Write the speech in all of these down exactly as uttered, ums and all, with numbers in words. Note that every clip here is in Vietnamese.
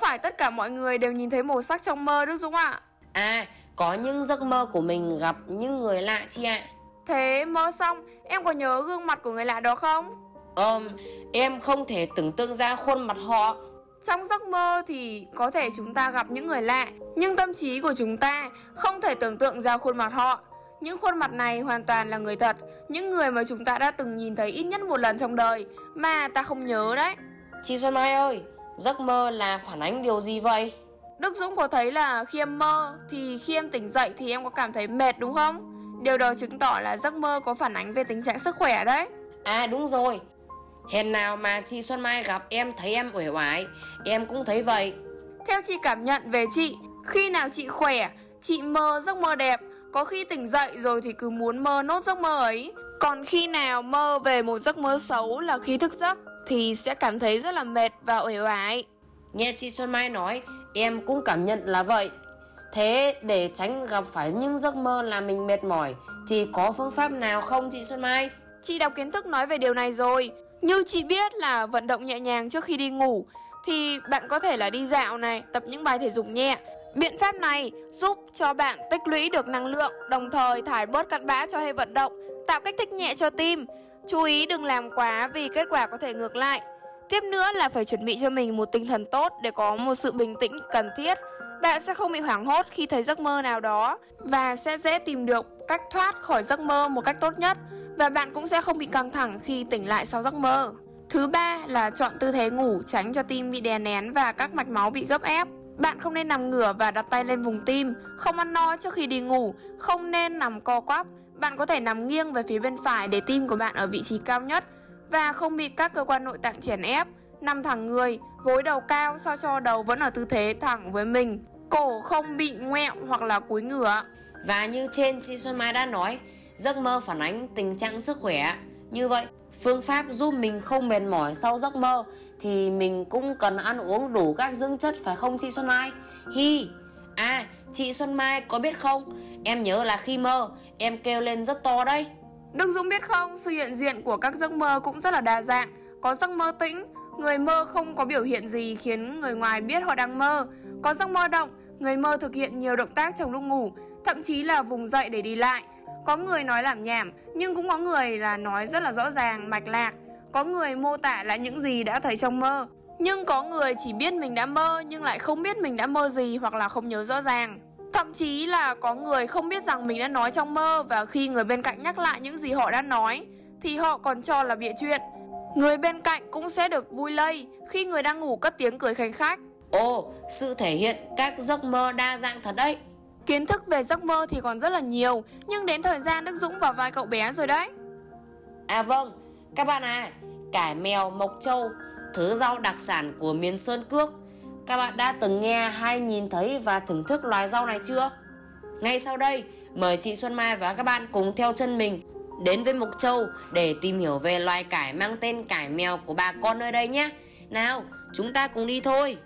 phải tất cả mọi người đều nhìn thấy màu sắc trong mơ Đức Dũng ạ. À, có những giấc mơ của mình gặp những người lạ chị ạ. Thế mơ xong, em có nhớ gương mặt của người lạ đó không? Ờm, em không thể tưởng tượng ra khuôn mặt họ. Trong giấc mơ thì có thể chúng ta gặp những người lạ, nhưng tâm trí của chúng ta không thể tưởng tượng ra khuôn mặt họ. Những khuôn mặt này hoàn toàn là người thật, những người mà chúng ta đã từng nhìn thấy ít nhất một lần trong đời mà ta không nhớ đấy. Chị Xuân Mai ơi, giấc mơ là phản ánh điều gì vậy? Đức Dũng có thấy là khi em mơ thì khi em tỉnh dậy thì em có cảm thấy mệt đúng không? Điều đó chứng tỏ là giấc mơ có phản ánh về tình trạng sức khỏe đấy. À đúng rồi, hèn nào mà chị Xuân Mai gặp em thấy em uể oải, em cũng thấy vậy. Theo chị cảm nhận về chị, khi nào chị khỏe, chị mơ giấc mơ đẹp. Có khi tỉnh dậy rồi thì cứ muốn mơ nốt giấc mơ ấy. Còn khi nào mơ về một giấc mơ xấu là khi thức giấc thì sẽ cảm thấy rất là mệt và uể oải. Nghe chị Xuân Mai nói, em cũng cảm nhận là vậy. Thế để tránh gặp phải những giấc mơ làm mình mệt mỏi thì có phương pháp nào không chị Xuân Mai? Chị đọc kiến thức nói về điều này rồi. Như chị biết là vận động nhẹ nhàng trước khi đi ngủ thì bạn có thể là đi dạo này, tập những bài thể dục nhẹ. Biện pháp này giúp cho bạn tích lũy được năng lượng, đồng thời thải bớt cặn bã cho hệ vận động, tạo kích thích nhẹ cho tim. Chú ý đừng làm quá vì kết quả có thể ngược lại. Tiếp nữa là phải chuẩn bị cho mình một tinh thần tốt để có một sự bình tĩnh cần thiết. Bạn sẽ không bị hoảng hốt khi thấy giấc mơ nào đó và sẽ dễ tìm được cách thoát khỏi giấc mơ một cách tốt nhất. Và bạn cũng sẽ không bị căng thẳng khi tỉnh lại sau giấc mơ. Thứ ba là chọn tư thế ngủ tránh cho tim bị đè nén và các mạch máu bị gấp ép. Bạn không nên nằm ngửa và đặt tay lên vùng tim, không ăn no trước khi đi ngủ, không nên nằm co quắp. Bạn có thể nằm nghiêng về phía bên phải để tim của bạn ở vị trí cao nhất và không bị các cơ quan nội tạng chèn ép. Nằm thẳng người, gối đầu cao sao cho đầu vẫn ở tư thế thẳng với mình, cổ không bị ngoẹo hoặc là cúi ngửa. Và như trên chị Xuân Mai đã nói, giấc mơ phản ánh tình trạng sức khỏe. Như vậy, phương pháp giúp mình không mệt mỏi sau giấc mơ thì mình cũng cần ăn uống đủ các dưỡng chất phải không chị Xuân Mai? Hi. À, chị Xuân Mai có biết không, em nhớ là khi mơ em kêu lên rất to đấy. Đức Dũng biết không, sự hiện diện của các giấc mơ cũng rất là đa dạng. Có giấc mơ tĩnh, người mơ không có biểu hiện gì khiến người ngoài biết họ đang mơ. Có giấc mơ động, người mơ thực hiện nhiều động tác trong lúc ngủ, thậm chí là vùng dậy để đi lại. Có người nói lảm nhảm, nhưng cũng có người là nói rất là rõ ràng, mạch lạc. Có người mô tả lại những gì đã thấy trong mơ. Nhưng có người chỉ biết mình đã mơ nhưng lại không biết mình đã mơ gì hoặc là không nhớ rõ ràng. Thậm chí là có người không biết rằng mình đã nói trong mơ và khi người bên cạnh nhắc lại những gì họ đã nói thì họ còn cho là bịa chuyện. Người bên cạnh cũng sẽ được vui lây khi người đang ngủ cất tiếng cười khanh khách. Ồ, sự thể hiện các giấc mơ đa dạng thật đấy. Kiến thức về giấc mơ thì còn rất là nhiều, nhưng đến thời gian Đức Dũng vào vai cậu bé rồi đấy. À vâng, các bạn à, cải mèo mộc châu, thứ rau đặc sản của miền Sơn Cước. Các bạn đã từng nghe hay nhìn thấy và thưởng thức loài rau này chưa? Ngay sau đây, mời chị Xuân Mai và các bạn cùng theo chân mình đến với Mộc Châu để tìm hiểu về loài cải mang tên cải mèo của bà con nơi đây nhé. Nào, chúng ta cùng đi thôi.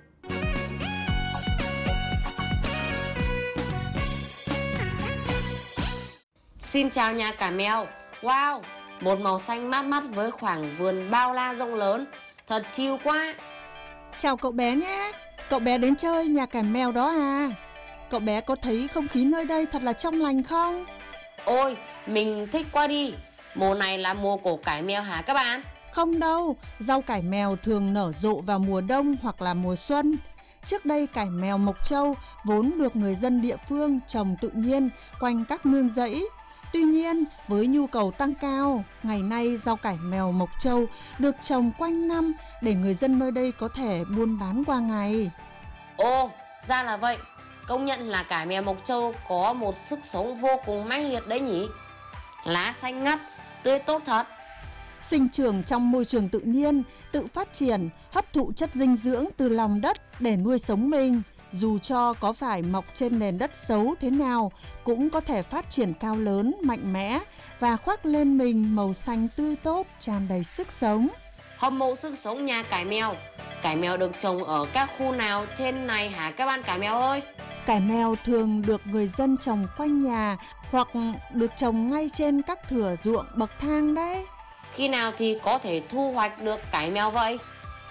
Xin chào nhà cải mèo. Wow, một màu xanh mát mắt với khoảng vườn bao la rộng lớn. Thật chill quá. Chào cậu bé nhé. Cậu bé đến chơi nhà cải mèo đó à? Cậu bé có thấy không khí nơi đây thật là trong lành không? Ôi, mình thích quá đi. Mùa này là mùa của cải mèo hả các bạn? Không đâu, rau cải mèo thường nở rộ vào mùa đông hoặc là mùa xuân. Trước đây cải mèo Mộc Châu vốn được người dân địa phương trồng tự nhiên quanh các nương rẫy. Tuy nhiên, với nhu cầu tăng cao, ngày nay rau cải mèo Mộc Châu được trồng quanh năm để người dân nơi đây có thể buôn bán qua ngày. Ồ, ra là vậy. Công nhận là cải mèo Mộc Châu có một sức sống vô cùng mãnh liệt đấy nhỉ. Lá xanh ngắt, tươi tốt thật. Sinh trưởng trong môi trường tự nhiên, tự phát triển, hấp thụ chất dinh dưỡng từ lòng đất để nuôi sống mình. Dù cho có phải mọc trên nền đất xấu thế nào, cũng có thể phát triển cao lớn, mạnh mẽ và khoác lên mình màu xanh tươi tốt, tràn đầy sức sống. Hâm mộ sức sống nhà cải mèo. Cải mèo được trồng ở các khu nào trên này hả các bạn cải mèo ơi? Cải mèo thường được người dân trồng quanh nhà hoặc được trồng ngay trên các thửa ruộng bậc thang đấy. Khi nào thì có thể thu hoạch được cải mèo vậy?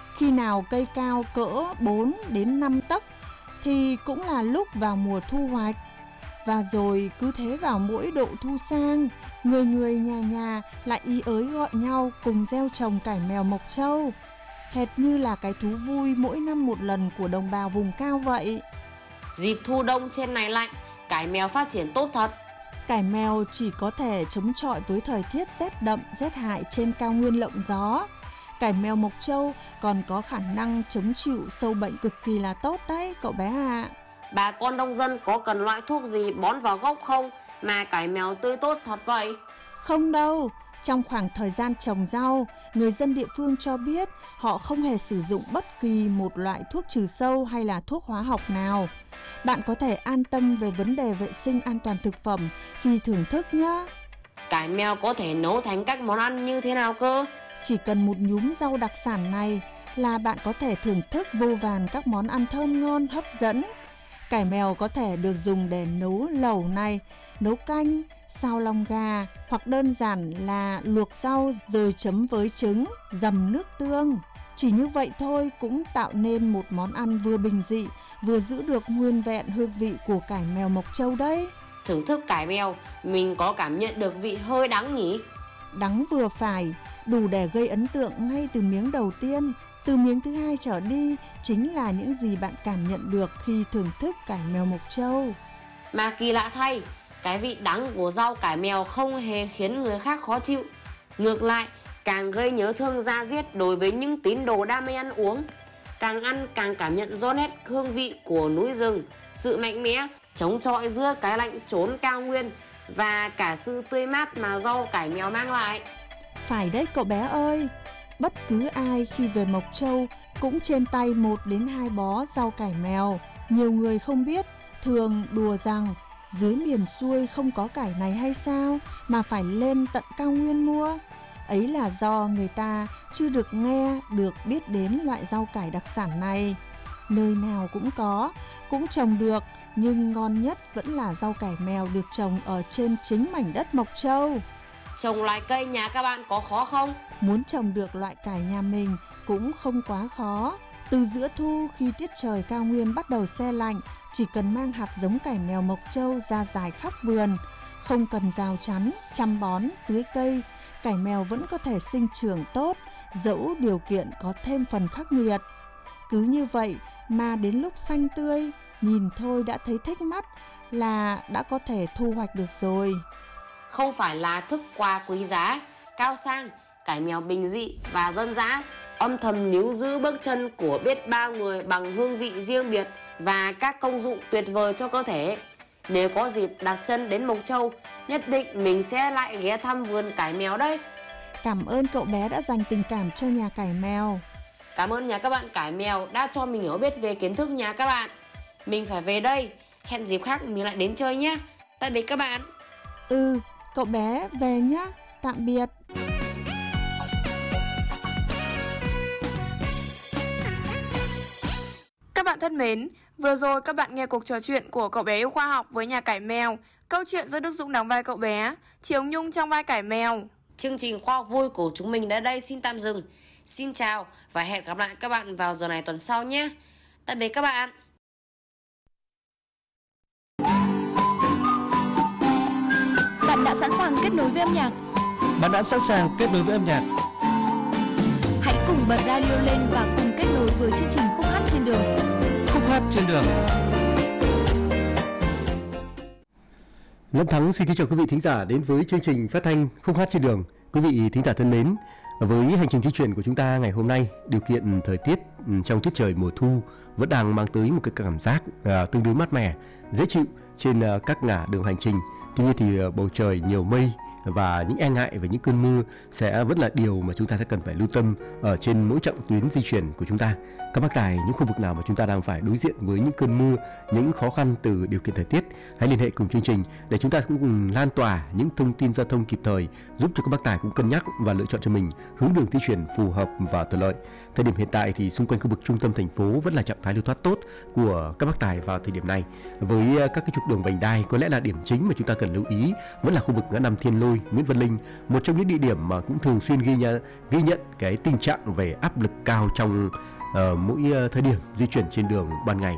Khi nào cây cao cỡ bốn đến năm tấc thì cũng là lúc vào mùa thu hoạch. Và rồi cứ thế vào mỗi độ thu sang, người người nhà nhà lại ý ới gọi nhau cùng gieo trồng cải mèo Mộc Châu. Hệt như là cái thú vui mỗi năm một lần của đồng bào vùng cao vậy. Dịp thu đông trên này lạnh, cải mèo phát triển tốt thật. Cải mèo chỉ có thể chống chọi với thời tiết rét đậm, rét hại trên cao nguyên lộng gió. Cải mèo Mộc Châu còn có khả năng chống chịu sâu bệnh cực kỳ là tốt đấy cậu bé ạ. À. Bà con nông dân có cần loại thuốc gì bón vào gốc không mà cải mèo tươi tốt thật vậy? Không đâu. Trong khoảng thời gian trồng rau, người dân địa phương cho biết họ không hề sử dụng bất kỳ một loại thuốc trừ sâu hay là thuốc hóa học nào. Bạn có thể an tâm về vấn đề vệ sinh an toàn thực phẩm khi thưởng thức nhé. Cải mèo có thể nấu thành các món ăn như thế nào cơ? Chỉ cần một nhúm rau đặc sản này là bạn có thể thưởng thức vô vàn các món ăn thơm ngon hấp dẫn. Cải mèo có thể được dùng để nấu lẩu này, nấu canh, xào lòng gà hoặc đơn giản là luộc rau rồi chấm với trứng, dầm nước tương. Chỉ như vậy thôi cũng tạo nên một món ăn vừa bình dị, vừa giữ được nguyên vẹn hương vị của cải mèo Mộc Châu đấy. Thưởng thức cải mèo, mình có cảm nhận được vị hơi đắng nhỉ? Đắng vừa phải, đủ để gây ấn tượng ngay từ miếng đầu tiên. Từ miếng thứ hai trở đi chính là những gì bạn cảm nhận được khi thưởng thức cải mèo Mộc Châu. Mà kỳ lạ thay, cái vị đắng của rau cải mèo không hề khiến người khác khó chịu. Ngược lại, càng gây nhớ thương da diết đối với những tín đồ đam mê ăn uống. Càng ăn càng cảm nhận rõ nét hương vị của núi rừng, sự mạnh mẽ, chống chọi giữa cái lạnh chốn cao nguyên và cả sự tươi mát mà rau cải mèo mang lại. Phải đấy cậu bé ơi, bất cứ ai khi về Mộc Châu cũng trên tay một đến hai bó rau cải mèo. Nhiều người không biết, thường đùa rằng dưới miền xuôi không có cải này hay sao mà phải lên tận cao nguyên mua. Ấy là do người ta chưa được nghe, được biết đến loại rau cải đặc sản này. Nơi nào cũng có, cũng trồng được, nhưng ngon nhất vẫn là rau cải mèo được trồng ở trên chính mảnh đất Mộc Châu. Trồng loài cây nhà các bạn có khó không? Muốn trồng được loại cải nhà mình cũng không quá khó. Từ giữa thu khi tiết trời cao nguyên bắt đầu se lạnh, chỉ cần mang hạt giống cải mèo Mộc Châu ra rải khắp vườn, không cần rào chắn, chăm bón, tưới cây, cải mèo vẫn có thể sinh trưởng tốt, dẫu điều kiện có thêm phần khắc nghiệt. Cứ như vậy mà đến lúc xanh tươi, nhìn thôi đã thấy thích mắt là đã có thể thu hoạch được rồi. Không phải là thức quà quý giá, cao sang, cải mèo bình dị và dân dã, âm thầm níu giữ bước chân của biết bao người bằng hương vị riêng biệt và các công dụng tuyệt vời cho cơ thể. Nếu có dịp đặt chân đến Mộc Châu, nhất định mình sẽ lại ghé thăm vườn cải mèo đấy. Cảm ơn cậu bé đã dành tình cảm cho nhà cải mèo. Cảm ơn nhà các bạn cải mèo đã cho mình hiểu biết về kiến thức nhà các bạn. Mình phải về đây, hẹn dịp khác mình lại đến chơi nhé. Tạm biệt các bạn. Ừ, cậu bé về nhé. Tạm biệt. Các bạn thân mến, vừa rồi các bạn nghe cuộc trò chuyện của cậu bé yêu khoa học với nhà cải mèo. Câu chuyện do Đức Dũng đóng vai cậu bé, Triều Nhung trong vai cải mèo. Chương trình khoa học vui của chúng mình đến đây xin tạm dừng. Xin chào và hẹn gặp lại các bạn vào giờ này tuần sau nhé. Tạm biệt các bạn. Bạn đã sẵn sàng kết nối với âm nhạc. Bạn đã sẵn sàng kết nối với âm nhạc. Hãy cùng bật radio lên và cùng kết nối với chương trình Khúc hát trên đường. Khúc hát trên đường. Lâm Thắng xin kính chào quý vị thính giả đến với chương trình phát thanh Khúc hát trên đường. Quý vị thính giả thân mến, với hành trình di chuyển của chúng ta ngày hôm nay, điều kiện thời tiết trong tiết trời mùa thu vẫn đang mang tới một cái cảm giác uh, tương đối mát mẻ, dễ chịu trên uh, các ngả đường hành trình. Tuy nhiên thì uh, bầu trời nhiều mây và những e ngại về những cơn mưa sẽ vẫn là điều mà chúng ta sẽ cần phải lưu tâm ở trên mỗi chặng tuyến di chuyển của chúng ta. Các bác tài những khu vực nào mà chúng ta đang phải đối diện với những cơn mưa, những khó khăn từ điều kiện thời tiết, hãy liên hệ cùng chương trình để chúng ta cũng cùng lan tỏa những thông tin giao thông kịp thời, giúp cho các bác tài cũng cân nhắc và lựa chọn cho mình hướng đường di chuyển phù hợp và thuận lợi. Thời điểm hiện tại thì xung quanh khu vực trung tâm thành phố vẫn là trạng thái lưu thoát tốt của các bác tài vào thời điểm này. Với các cái trục đường vành đai, có lẽ là điểm chính mà chúng ta cần lưu ý vẫn là khu vực ngã năm Thiên Lôi, Nguyễn Văn Linh, một trong những địa điểm mà cũng thường xuyên ghi nhận ghi nhận cái tình trạng về áp lực cao trong uh, mỗi uh, thời điểm di chuyển trên đường ban ngày.